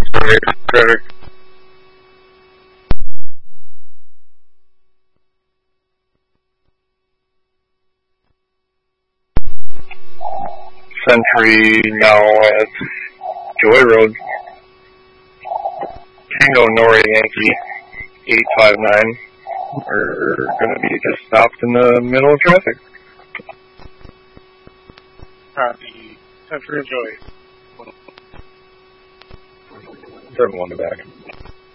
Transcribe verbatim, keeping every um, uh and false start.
Sorry, Frederick. Century now at Joy Road. Tango Nori Yankee eight five nine. We're going to be just stopped in the middle of traffic. Copy. Century of Joy. seven one to back.